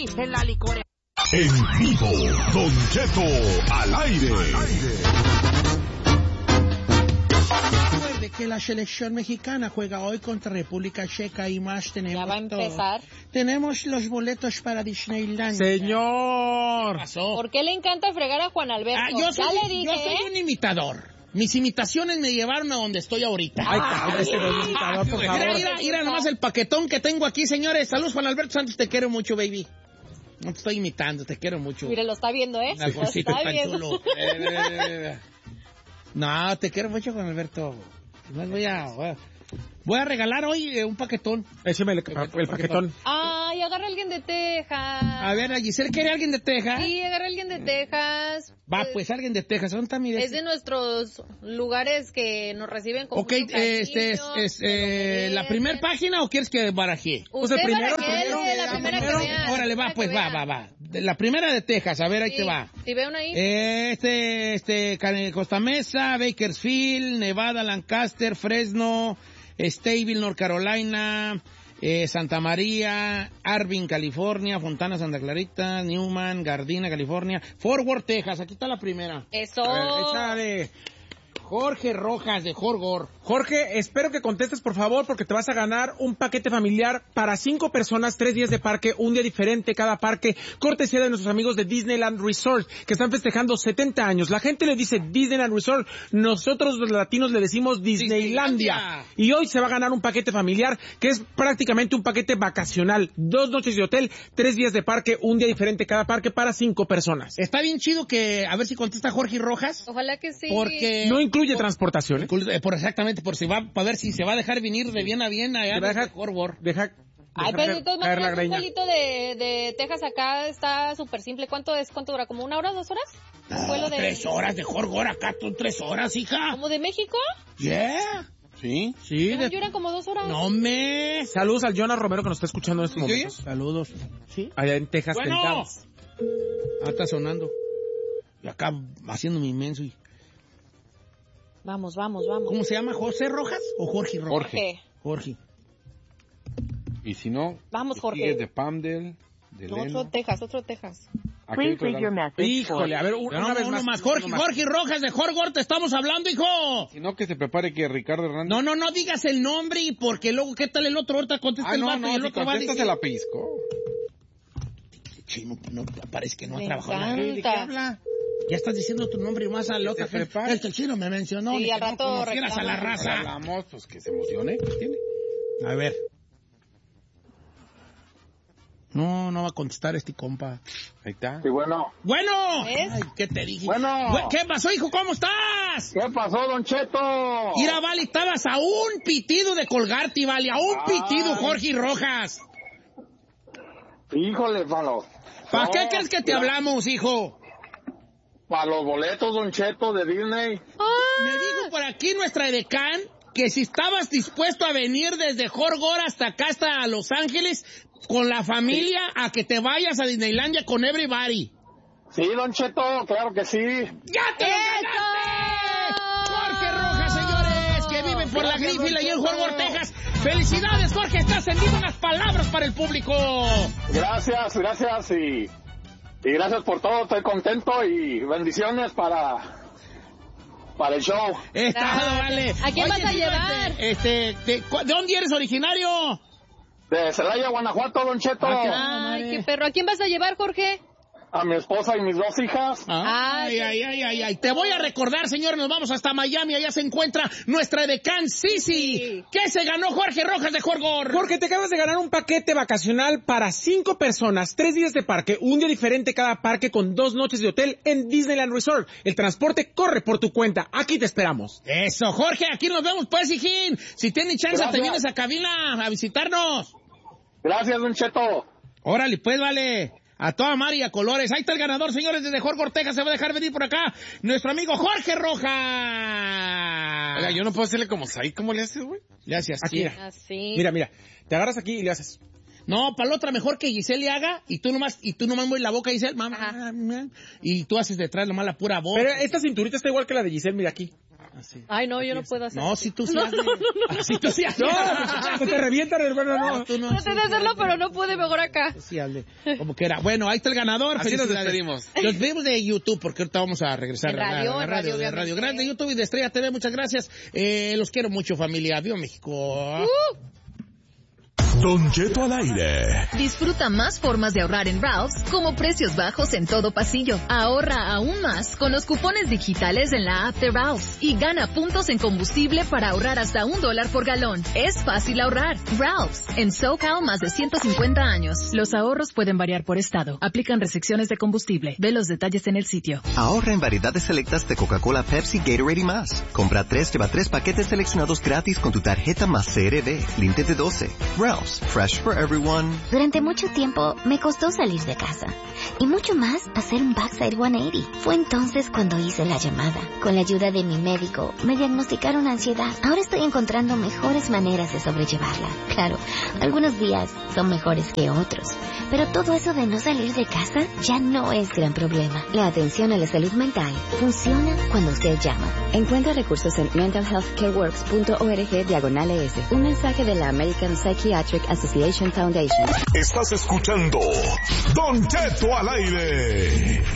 dice la licorería. En vivo, Don Cheto al aire. De que la selección mexicana juega hoy contra República Checa y más tenemos. Ya va a empezar. Tenemos los boletos para Disneyland. Señor. ¿Qué pasó? ¿Por qué le encanta fregar a Juan Alberto? Yo soy ya le dije, un imitador. Mis imitaciones me llevaron a donde estoy ahorita. Ay, cállese, don imitador, por favor. Mira nomás el paquetón que tengo aquí, señores. Saludos, Juan Alberto Santos, te quiero mucho, baby. No te estoy imitando, te quiero mucho. Mire, lo está viendo, ¿eh? Lo está viendo. chulo. No, te quiero mucho, Juan Alberto. No voy a regalar hoy un paquetón. Écheme el paquetón. Ay, agarra a alguien de Texas. A ver, Giselle, ¿quiere alguien de Texas? Sí, agarra a alguien de Texas. Va, pues alguien de Texas. ¿Dónde está mi Es de nuestros lugares que nos reciben con Ok, mucho cariño, ¿la primera página o quieres que barajee? Usted el primero, la primera que vea. Órale, va, pues, va. La primera de Texas, a ver, ahí te va. ¿Sí ve una ahí? Costa Mesa, Bakersfield, Nevada, Lancaster, Fresno, Stateville, North Carolina, Santa María, Arvin, California, Fontana, Santa Clarita, Newman, Gardena, California, Fort Worth, Texas. Aquí está la primera. Eso. A ver, échale. Jorge Rojas de Jorgor. Jorge, espero que contestes, por favor, porque te vas a ganar un paquete familiar para 5 personas, 3 días de parque, un día diferente cada parque, cortesía de nuestros amigos de Disneyland Resort, que están festejando 70 años. La gente le dice Disneyland Resort, nosotros los latinos le decimos Disneylandia. Y hoy se va a ganar un paquete familiar, que es prácticamente un paquete vacacional. 2 noches de hotel, 3 días de parque, un día diferente cada parque para 5 personas. Está bien chido que, a ver si contesta Jorge Rojas. Ojalá que sí. Porque no incluye transportación. Exactamente, por si va, para ver si se va a dejar venir de bien a bien allá de Jorgor. Ay, pero de todos modos, un vuelito de Texas acá está súper simple. ¿Cuánto dura? ¿Como 1 hora, 2 horas? No, 3 horas de Jorgor, acá son 3 horas, hija. ¿Como de México? Yeah. Sí. Yo eran como 2 horas. No me. Saludos al Jonas Romero que nos está escuchando en estos momentos. Saludos. Sí. Allá en Texas. Bueno. Está sonando. Y acá haciendo mi inmenso. Vamos. ¿Cómo se llama? ¿José Rojas o Jorge Rojas? Jorge. Y si no, vamos, Jorge. Es de Palmdale, de Leno. Otro Texas. Híjole, a ver, una vez más. Jorge Rojas de Jorgor, te estamos hablando, hijo. Si no, que se prepare que Ricardo Hernández. No digas el nombre porque luego, ¿qué tal el otro? Ahorita contesta el vato y el otro va a decir. Se la pisco. Chino, no, parece que no ha trabajado en la radio. ¿De qué habla? Ya estás diciendo tu nombre más a la otra. El chino me mencionó. Sí, al rato no conocieras a la raza. Hablamos, pues que se emocione. ¿Qué tiene? A ver. No va a contestar este compa. Ahí está. Sí, bueno. ¡Bueno! ¿Es? Ay, ¿qué te dije? Bueno. ¿Qué pasó, hijo? ¿Cómo estás? ¿Qué pasó, Don Cheto? Mira, Vale, estabas a un pitido de colgarte, Vale. A un pitido, Jorge Rojas. Híjole, malo. ¿Para qué crees que te hablamos, hijo? Para los boletos, Don Cheto, de Disney. Me dijo por aquí nuestra edecán que si estabas dispuesto a venir desde Jorgor hasta acá, hasta Los Ángeles, con la familia, a que te vayas a Disneylandia con everybody. Sí, Don Cheto, claro que sí. ¡Ya te lo ganaste! Jorge Rojas, señores, que viven por la Griffith y en Jorgor, Texas. ¡Felicidades, Jorge! Estás en vivo, las palabras para el público. Gracias y gracias por todo, estoy contento y bendiciones para el show. Vale. ¿A quién vas a llevar? ¿De dónde eres originario? De Celaya, Guanajuato, Don Cheto. Ay, qué perro. ¿A quién vas a llevar, Jorge? A mi esposa y mis 2 hijas. Ay. Te voy a recordar, señor, nos vamos hasta Miami. Allá se encuentra nuestra decán Sisi. ¿Qué se ganó Jorge Rojas de Jorgor? Jorge, te acabas de ganar un paquete vacacional para 5 personas, 3 días de parque, un día diferente cada parque con 2 noches de hotel en Disneyland Resort. El transporte corre por tu cuenta. Aquí te esperamos. Eso, Jorge, aquí nos vemos pues, hijín. Si tienes chance, Gracias. te vienes a cabina a visitarnos. Gracias, Don Cheto. Órale, pues, vale. A toda mar y a colores. Ahí está el ganador, señores, desde Jorgor, Texas. Se va a dejar venir por acá nuestro amigo Jorge Rojas. Oiga, yo no puedo hacerle como Sai. ¿Cómo le haces, güey? Le haces Aquí, Así. mira. Te agarras aquí y le haces. No, para la otra mejor que Giselle le haga y tú nomás mueves la boca, Giselle, mamá, y tú haces detrás nomás la pura voz. Pero esta cinturita está igual que la de Giselle, mira aquí. Así. Ay, no, yo no puedo hacer. No, si tú sí hazle. Si tú sí hazle. No, se te revientan, hermano, no. Tú no. Traté de hacerlo, pero no pude, mejor acá. Sí, hazle. Como que era. Bueno, ahí está el ganador. Así nos despedimos. Nos despedimos de YouTube porque ahorita vamos a regresar De a radio, de Radio Grande, YouTube y de Estrella TV. Muchas gracias. Los quiero mucho, familia. Viva México. Don Cheto al aire. Disfruta más formas de ahorrar en Ralph's, como precios bajos en todo pasillo. Ahorra aún más con los cupones digitales en la app de Ralph's y gana puntos en combustible para ahorrar hasta $1 por galón. Es fácil ahorrar. Ralph's, en SoCal más de 150 años. Los ahorros pueden variar por estado. Aplican restricciones de combustible. Ve los detalles en el sitio. Ahorra en variedades selectas de Coca-Cola, Pepsi, Gatorade y más. Compra 3, lleva 3 paquetes seleccionados gratis con tu tarjeta más CRB. Límite de 12. Ralph's. Fresh for everyone. Durante mucho tiempo me costó salir de casa. Y mucho más hacer un backside 180. Fue entonces cuando hice la llamada. Con la ayuda de mi médico, me diagnosticaron ansiedad. Ahora estoy encontrando mejores maneras de sobrellevarla. Claro, algunos días son mejores que otros. Pero todo eso de no salir de casa ya no es gran problema. La atención a la salud mental funciona cuando usted llama. Encuentra recursos en mentalhealthcareworks.org/ES. Un mensaje de la American Psychiatric Association Foundation. Estás escuchando Don Cheto al aire.